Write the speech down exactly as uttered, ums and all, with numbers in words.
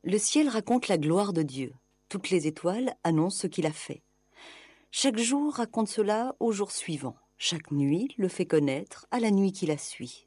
Le ciel raconte la gloire de Dieu. Toutes les étoiles annoncent ce qu'il a fait. Chaque jour raconte cela au jour suivant. Chaque nuit le fait connaître à la nuit qui la suit.